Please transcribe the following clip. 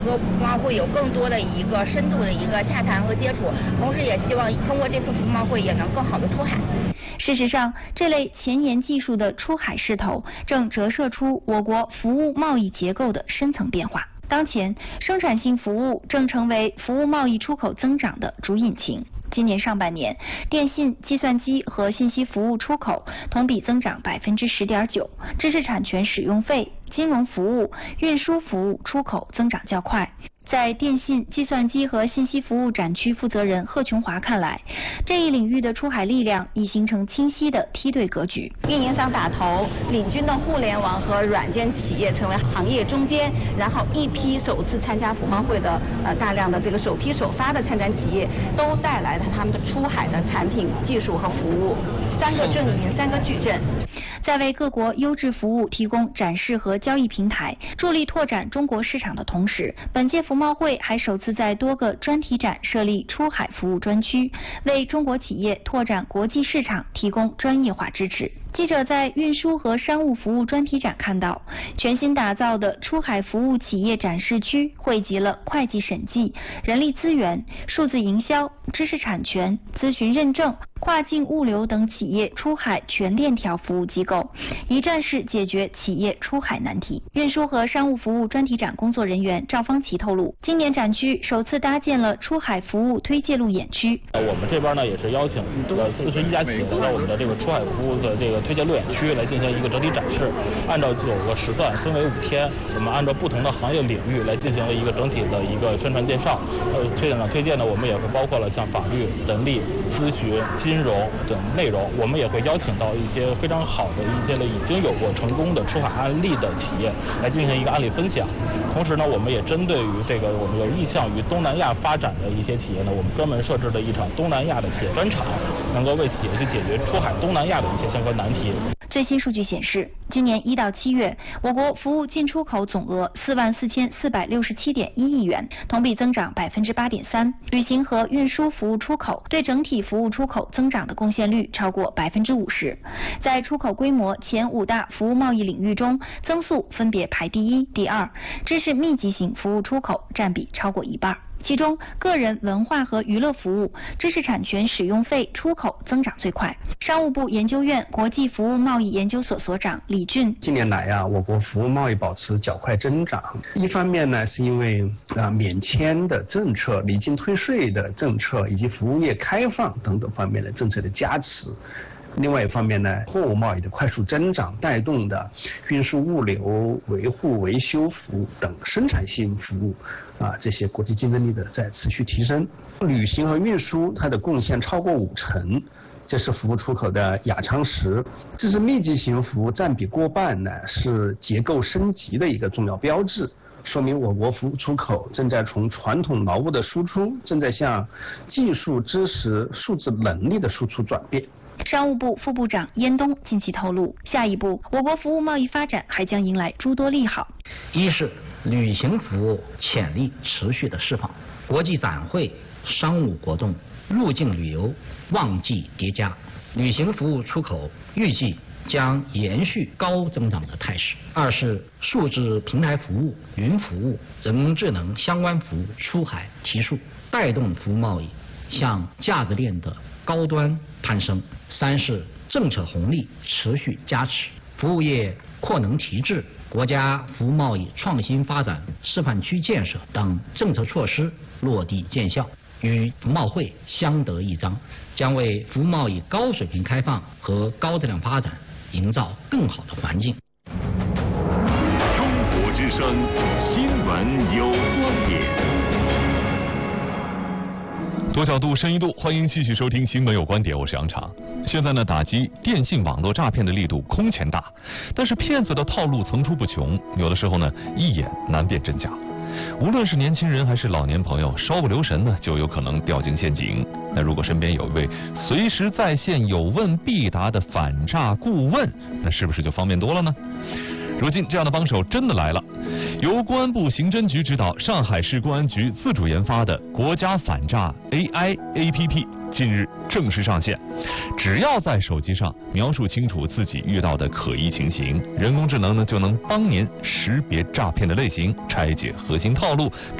和服贸会有更多的一个深度的一个洽谈和接触，同时也希望通过这次服贸会也能更好的出海。 事实上，这类前沿技术的出海势头正折射出我国服务贸易结构的深层变化。当前，生产性服务正成为服务贸易出口增长的主引擎。今年上半年，电信、计算机和信息服务出口同比增长10.9%，知识产权使用费、金融服务、运输服务出口增长较快。在电信、计算机和信息服务展区负责人贺琼华看来，这一领域的出海力量已形成清晰的梯队格局。 运营商打头，领军的互联网和软件企业成为行业中坚，然后一批首次参加服贸会的大量的这个首批首发的参展企业，都带来了他们的出海的产品、技术和服务，三个阵营，三个矩阵。 在为各国优质服务提供展示和交易平台，助力拓展中国市场的同时，本届服贸会还首次在多个专题展设立出海服务专区，为中国企业拓展国际市场提供专业化支持。记者在运输和商务服务专题展看到，全新打造的出海服务企业展示区汇集了会计审计、人力资源、数字营销、知识产权、咨询认证、跨境物流等企业出海全链条服务机构，一站式解决企业出海难题。运输和商务服务专题展工作人员赵方奇透露，今年展区首次搭建了出海服务推介路演区。 我们这边呢也是邀请41家企业来到我们的这个出海服务的这个推介路演区来进行一个整体展示。按照9个时段，分为5天，我们按照不同的行业领域来进行了一个整体的一个宣传介绍。推荐呢，我们也是包括了像法律、人力、咨询、金融等内容。我们也会邀请到一些非常好的一些已经有过成功的出海案例的企业来进行一个案例分享。同时呢，我们也针对于这个我们有意向于东南亚发展的一些企业呢，我们专门设置了一场东南亚的企业专场，能够为企业去解决出海东南亚的一些相关难题。 最新数据显示，今年1到7月，我国服务进出口总额44467.1亿元，同比增长8.3%。旅行和运输服务出口对整体服务出口增长的贡献率超过50%。在出口规模前5大服务贸易领域中，增速分别排第1、第2，知识密集型服务出口占比超过1半。其中，个人文化和娱乐服务、知识产权使用费出口增长最快。商务部研究院国际服务贸易研究所所长李俊： 近年来啊，我国服务贸易保持较快增长。一方面呢，是因为免签的政策、离境退税的政策以及服务业开放等等方面的政策的加持。另外一方面呢，货物贸易的快速增长带动的运输物流、维护维修服务等生产性服务这些国际竞争力的在持续提升。旅行和运输它的贡献超过50%，这是服务出口的亚常识。知识密集型服务占比过半呢，是结构升级的一个重要标志，说明我国服务出口正在从传统劳务的输出，正在向技术知识、数字能力的输出转变。 商务部副部长燕东近期透露，下一步我国服务贸易发展还将迎来诸多利好。 一是旅行服务潜力持续的释放，国际展会、商务活动、入境旅游旺季叠加，旅行服务出口预计将延续高增长的态势。二是数字平台服务、云服务、人工智能相关服务出海提速，带动服务贸易向价值链的高端攀升。三是政策红利持续加持，服务业扩能提质、国家服务贸易创新发展示范区建设等政策措施落地见效，与服贸会相得益彰，将为服务贸易高水平开放和高质量发展营造更好的环境。 中国之声，新闻有观点。 多角度、深一度，欢迎继续收听《新闻有观点》，我是杨常。现在呢，打击电信网络诈骗的力度空前大，但是骗子的套路层出不穷，有的时候呢，一眼难辨真假。无论是年轻人还是老年朋友，稍不留神呢，就有可能掉进陷阱。那如果身边有一位随时在线、有问必答的反诈顾问，那是不是就方便多了呢？ 如今这样的帮手真的来了，由公安部刑侦局指导，上海市公安局自主研发的国家反诈 AI APP 近日正式上线。只要在手机上描述清楚自己遇到的可疑情形，人工智能呢就能帮您识别诈骗的类型，拆解核心套路。